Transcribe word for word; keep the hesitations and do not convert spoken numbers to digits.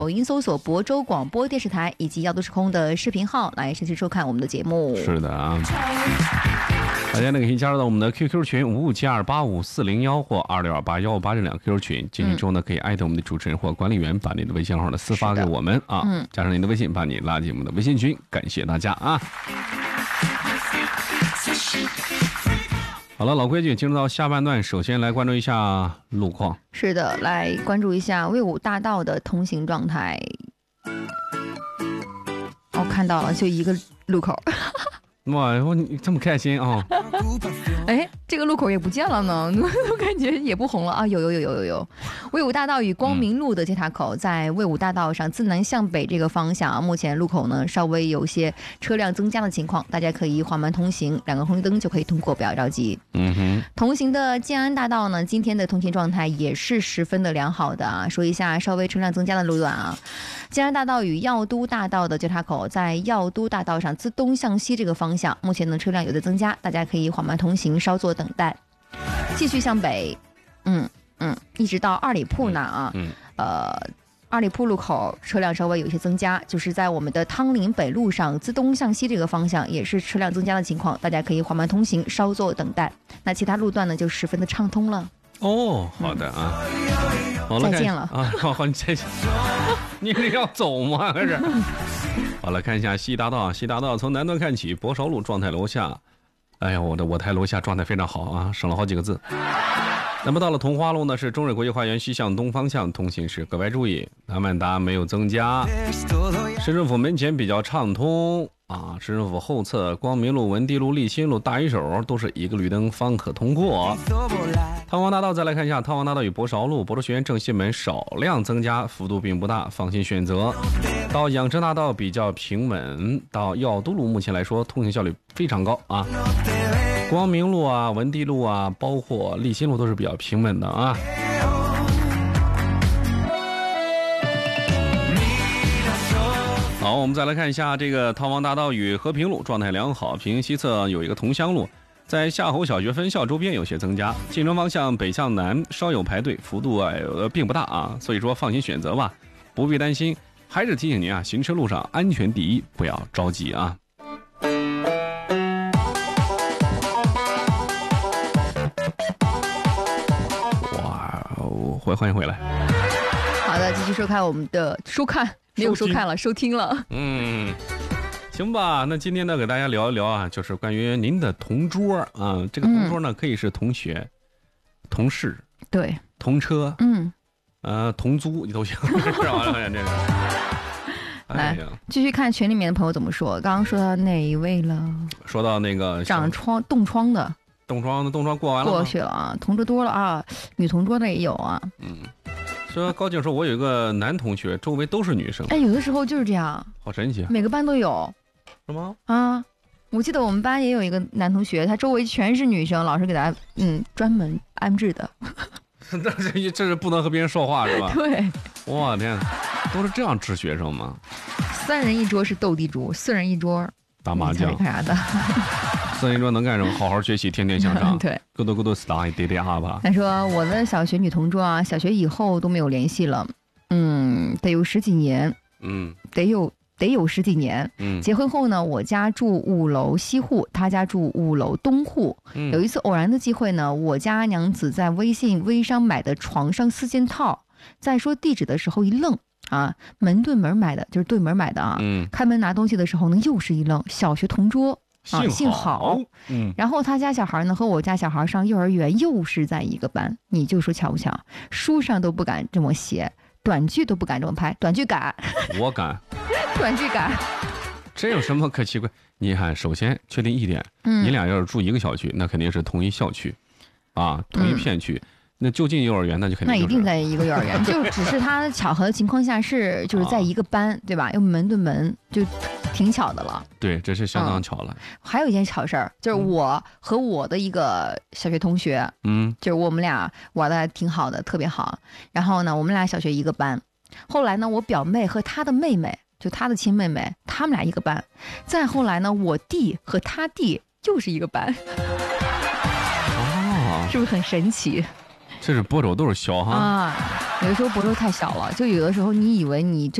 抖音搜索亳州广播电视台以及要都时空的视频号来实时收看我们的节目。 是的啊，大家呢可以加入到我们的 Q Q 群五五七二八五四零一或二六二八幺五八这两个 Q Q 群，进去之后呢可以艾特我们的主持人或管理员，把你的微信号呢私发给我们啊，嗯，加上你的微信，把你拉进我们的微信群，感谢大家啊。好了，老规矩，进入到下半段，首先来关注一下路况。 是的，来关注一下魏武大道的通行状态。我、哦、看到了，就一个路口。 哇，你这么开心啊！ 哎，这个路口也不见了呢，我感觉也不红了啊！有有有有有有，魏武大道与光明路的接岔口，在魏武大道上自南向北这个方向，目前路口呢稍微有些车辆增加的情况，大家可以缓慢通行，两个红绿灯就可以通过，不要着急。 嗯哼。同行的建安大道呢，今天的通行状态也是十分的良好的啊。说一下稍微车辆增加的路段啊，建安大道与药都大道的交叉口，在药都大道上自东向西这个方向，目前呢车辆有的增加，大家可以缓慢通行，稍作等待。继续向北，嗯嗯，一直到二里铺那啊， 嗯， 呃，二里铺路口车辆稍微有一些增加，就是在我们的汤林北路上自东向西这个方向也是车辆增加的情况，大家可以缓慢通行，稍作等待。那其他路段呢就十分的畅通了。 哦，好的啊，嗯、好了， 再见了啊，好好，你再见，你是要走吗？还是？好了，看一下西大道，西大道从南端看起，博韶路状态楼下，哎呀，我的我台楼下状态非常好啊，省了好几个字。那么到了桐花路呢，是中瑞国际花园西向东方向通行时格外注意，南满达没有增加。市政府门前比较畅通啊，市政府后侧光明路、文地路、立新路、大鱼手都是一个绿灯方可通过。汤王大道再来看一下，汤王大道与博韶路、博州学院正西门少量增加，幅度并不大，放心选择。到养生大道比较平稳，到药都路目前来说通行效率非常高啊。光明路啊、文地路啊，包括立新路都是比较平稳的啊。好，我们再来看一下这个汤王大道与和平路状态良好，平行西侧有一个桐乡路，在夏侯小学分校周边有些增加，进城方向北向南稍有排队，幅度呃并不大啊，所以说放心选择吧，不必担心。还是提醒您啊，行车路上安全第一，不要着急啊。哇，欢迎回来。 好的，继续收看我们的收看。没有收看了，收听了。 嗯，行吧。那今天呢，给大家聊一聊啊，就是关于您的同桌啊。这个同桌呢，嗯、可以是同学、同事、 对、 同车， 嗯， 呃，同租你都行，是吧？这个。 来，继续看群里面的朋友怎么说。刚刚说到哪一位了？ 说到那个长疮、冻疮的， 冻疮的冻疮过完了吗？ 过去了啊，同桌多了啊，女同桌的也有啊。 嗯。说高静说，我有一个男同学，周围都是女生。 哎，有的时候就是这样， 好神奇， 每个班都有， 是吗？ 啊，我记得我们班也有一个男同学，他周围全是女生，老师给他嗯专门安置的。 这这这是不能和别人说话是吧？ 对， 我天，都是这样治学生吗？ 三人一桌是斗地主，四人一桌打麻将， 干啥的？ 四人一桌能干什么？好好学习，天天向上。 对， 咕嘟咕嘟打一叠叠哈吧。 他说我的小学女同桌啊，小学以后都没有联系了，嗯，得有十几年， 嗯， 得有得有十几年。 嗯， 结婚后呢，我家住五楼西户，他家住五楼东户。 嗯， 有一次偶然的机会呢，我家娘子在微信微商买的床上四件套，在说地址的时候一愣啊，门对门买的，就是对门买的啊。 嗯， 开门拿东西的时候呢，又是一愣，小学同桌。啊， 幸好， 嗯， 然后他家小孩呢和我家小孩上幼儿园又是在一个班，你就说巧不巧？书上都不敢这么写，短剧都不敢这么拍，短剧敢， 我敢， 短剧敢， 这有什么可奇怪？你看，首先确定一点， 嗯， 你俩要是住一个小区，那肯定是同一校区，啊，同一片区。嗯，那就近幼儿园，那就肯定、就是、 那一定在一个幼儿园，就只是他巧合的情况下是就是在一个班，啊、对吧？又门对门，就挺巧的了。 对，这是相当巧了。 嗯、还有一件巧事儿，就是我和我的一个小学同学， 嗯， 就是我们俩玩的还挺好的，特别好。然后呢，我们俩小学一个班。后来呢，我表妹和她的妹妹，就她的亲妹妹，他们俩一个班。再后来呢，我弟和他弟又是一个班。 哦， 是不是很神奇？ 这是播州都是小哈。 啊，有的时候播州太小了，就有的时候你以为你